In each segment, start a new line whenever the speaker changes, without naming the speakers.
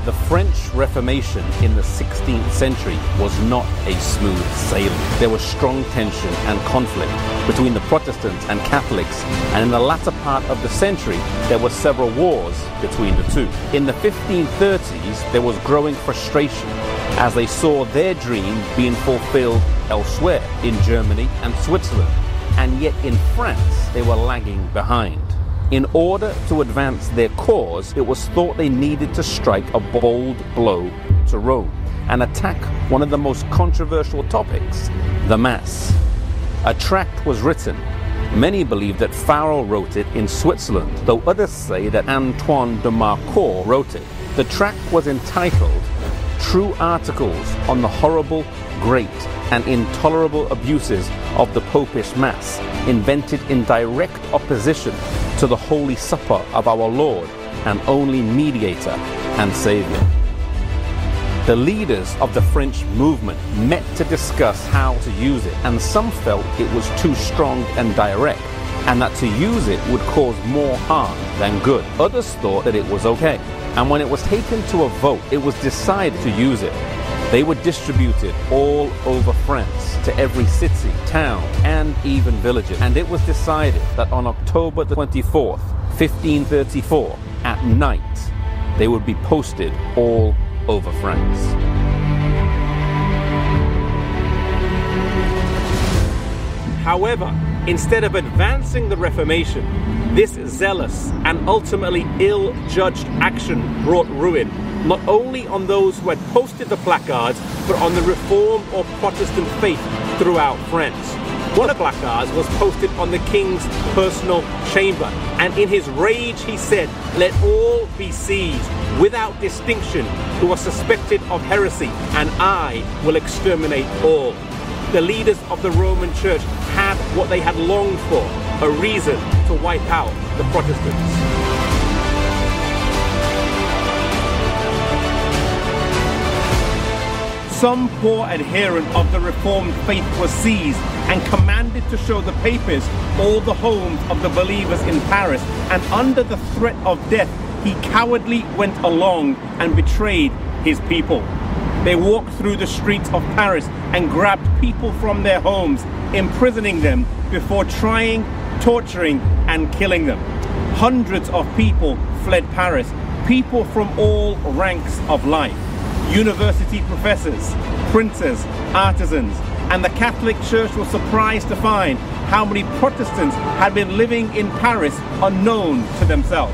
The French Reformation in the 16th century was not a smooth sailing. There was strong tension and conflict between the Protestants and Catholics, and in the latter part of the century, there were several wars between the two. In the 1530s, there was growing frustration as they saw their dream being fulfilled elsewhere in Germany and Switzerland, and yet in France, they were lagging behind. In order to advance their cause, it was thought they needed to strike a bold blow to Rome and attack one of the most controversial topics, the Mass. A tract was written. Many believe that Farel wrote it in Switzerland, though others say that Antoine de Marcourt wrote it. The tract was entitled True Articles on the Horrible, Great, and Intolerable Abuses of the Popish Mass, invented in direct opposition to the Holy Supper of our Lord and only mediator and Saviour. The leaders of the French movement met to discuss how to use it, and some felt it was too strong and direct, and that to use it would cause more harm than good. Others thought that it was okay, and when it was taken to a vote, it was decided to use it. They were distributed all over France to every city, town, and even villages. And it was decided that on October the 24th, 1534, at night, they would be posted all over France. However, instead of advancing the Reformation, this zealous and ultimately ill-judged action brought ruin not only on those who had posted the placards, but on the Reformed or Protestant faith throughout France. One of the placards was posted on the king's personal chamber, and in his rage he said, "Let all be seized, without distinction, who are suspected of heresy, and I will exterminate all." The leaders of the Roman Church had what they had longed for, a reason to wipe out the Protestants. Some poor adherent of the Reformed faith was seized and commanded to show the papists all the homes of the believers in Paris, and under the threat of death, he cowardly went along and betrayed his people. They walked through the streets of Paris and grabbed people from their homes, imprisoning them before trying, torturing, and killing them. Hundreds of people fled Paris, people from all ranks of life. University professors, printers, artisans, and the Catholic Church was surprised to find how many Protestants had been living in Paris unknown to themselves.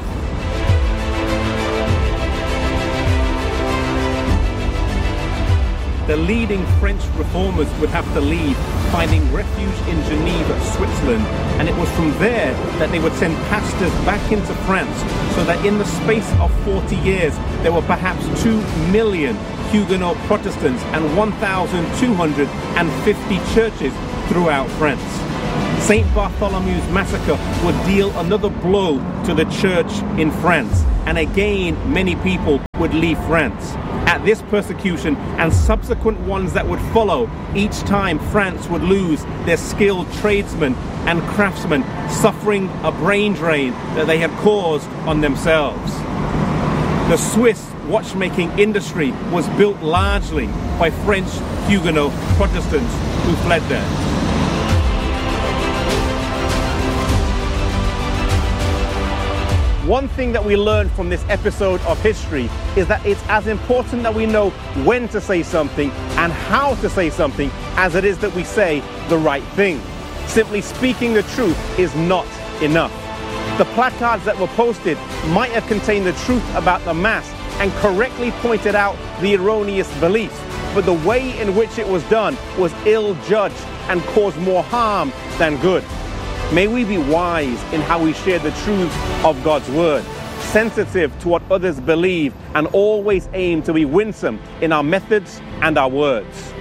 The leading French reformers would have to leave, finding refuge in Geneva, Switzerland, and it was from there that they would send pastors back into France, so that in the space of 40 years there were perhaps 2 million Huguenot Protestants and 1,250 churches throughout France. St. Bartholomew's massacre would deal another blow to the church in France, and again many people would leave France. At this persecution and subsequent ones that would follow, each time France would lose their skilled tradesmen and craftsmen, suffering a brain drain that they had caused on themselves. The Swiss watchmaking industry was built largely by French Huguenot Protestants who fled there. One thing that we learned from this episode of history is that it's as important that we know when to say something and how to say something as it is that we say the right thing. Simply speaking the truth is not enough. The placards that were posted might have contained the truth about the Mass and correctly pointed out the erroneous beliefs, but the way in which it was done was ill-judged and caused more harm than good. May we be wise in how we share the truths of God's Word, sensitive to what others believe, and always aim to be winsome in our methods and our words.